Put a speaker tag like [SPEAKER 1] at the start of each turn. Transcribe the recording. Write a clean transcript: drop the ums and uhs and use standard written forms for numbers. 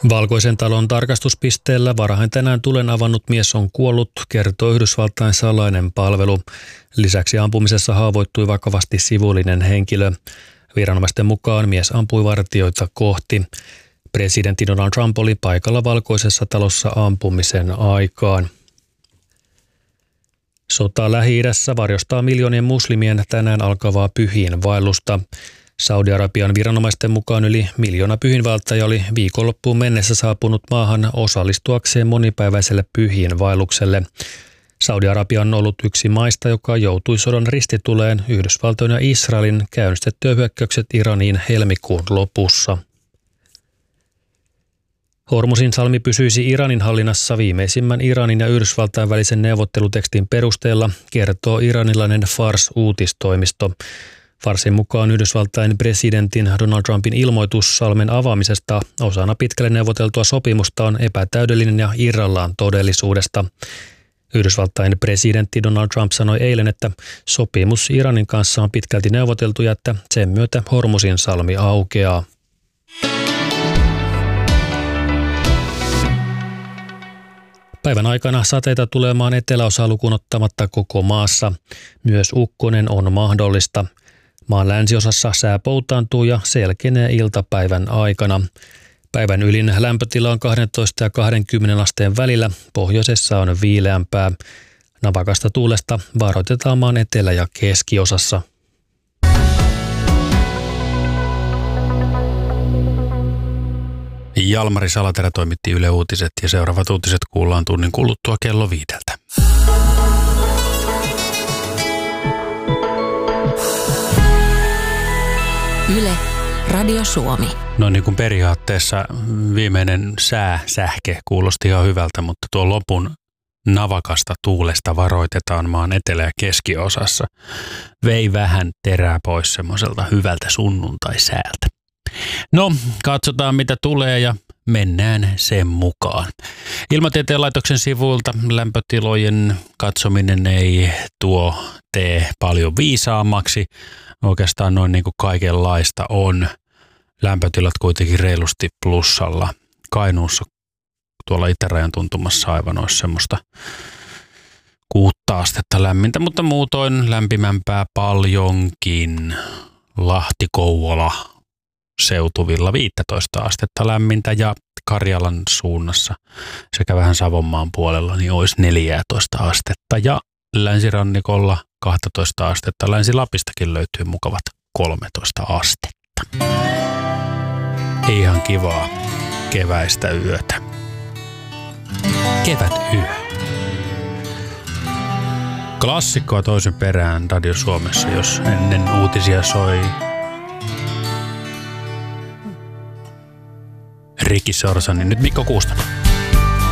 [SPEAKER 1] Valkoisen talon tarkastuspisteellä varhain tänään tulen avannut mies on kuollut, kertoo Yhdysvaltain salainen palvelu. Lisäksi ampumisessa haavoittui vakavasti sivullinen henkilö. Viranomaisten mukaan mies ampui vartijoita kohti. Presidentti Donald Trump oli paikalla Valkoisessa talossa ampumisen aikaan. Sota Lähi-idässä varjostaa miljoonien muslimien tänään alkavaa pyhiinvaellusta. Saudi-Arabian viranomaisten mukaan yli 1 miljoona pyhiinvaeltaja oli viikonloppuun mennessä saapunut maahan osallistuakseen monipäiväiselle pyhiinvaellukselle. Saudi-Arabia on ollut yksi maista, joka joutui sodan ristituleen Yhdysvaltojen ja Israelin käynnistettyä hyökkäykset Iraniin helmikuun lopussa. Hormuzin salmi pysyisi Iranin hallinnassa viimeisimmän Iranin ja Yhdysvaltain välisen neuvottelutekstin perusteella, kertoo iranilainen Fars-uutistoimisto. Farsin mukaan Yhdysvaltain presidentin Donald Trumpin ilmoitus salmen avaamisesta osana pitkälle neuvoteltua sopimusta on epätäydellinen ja irrallaan todellisuudesta. Yhdysvaltain presidentti Donald Trump sanoi eilen, että sopimus Iranin kanssa on pitkälti neuvoteltu ja että sen myötä Hormuzin salmi aukeaa. Päivän aikana sateita tulemaan eteläosaa lukuun ottamatta koko maassa. Myös ukkonen on mahdollista. Maan länsiosassa sää poutaantuu ja selkenee iltapäivän aikana. Päivän ylin lämpötila on 12 ja 20 asteen välillä, pohjoisessa on viileämpää. Navakasta tuulesta varoitetaan maan etelä- ja keskiosassa.
[SPEAKER 2] Jalmari Salaterä toimitti Yle Uutiset ja seuraavat uutiset kuullaan tunnin kuluttua kello 5.
[SPEAKER 3] Yle, Radio Suomi.
[SPEAKER 2] No niin kuin periaatteessa viimeinen sähke kuulosti ihan hyvältä, mutta tuo lopun navakasta tuulesta varoitetaan maan etelä- ja keskiosassa. Vei vähän terää pois semmoiselta hyvältä sunnuntaisäältä. No, katsotaan mitä tulee ja mennään sen mukaan. Ilmatieteen laitoksen sivuilta lämpötilojen katsominen ei tee paljon viisaammaksi. Oikeastaan noin niin kuin kaikenlaista on. Lämpötilat kuitenkin reilusti plussalla. Kainuussa tuolla itärajan tuntumassa aivan olisi semmoista 6 astetta lämmintä, mutta muutoin lämpimämpää paljonkin. Lahti, Kouvola seutuvilla 15 astetta lämmintä ja Karjalan suunnassa sekä vähän Savonmaan puolella niin olisi 14 astetta ja länsirannikolla 12 astetta. Länsi-Lapistakin löytyy mukavat 13 astetta. Ihan kivaa keväistä yötä. Kevätyö. Klassikkoa toisen perään Radio Suomessa, jos ennen uutisia soi Ricky Sorsa, niin nyt Mikko Kuustonen.